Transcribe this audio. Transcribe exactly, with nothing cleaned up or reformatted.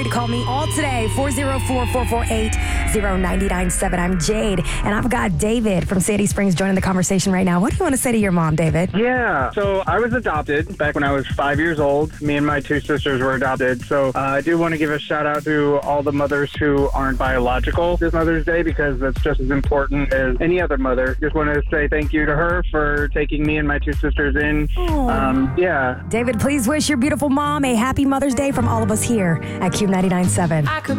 Call me all today, four oh four, four four eight, oh nine nine seven. I'm Jade, and I've got David from Sandy Springs joining the conversation right now. What do you want to say to your mom, David? Yeah, so I was adopted back when I was five years old. Me and my two sisters were adopted. So uh, I do want to give a shout out to all the mothers who aren't biological this Mother's Day, because that's just as important as any other mother. Just want to say thank you to her for taking me and my two sisters in. Um, yeah. David, please wish your beautiful mom a happy Mother's Day from all of us here at Cube ninety-nine point seven. I could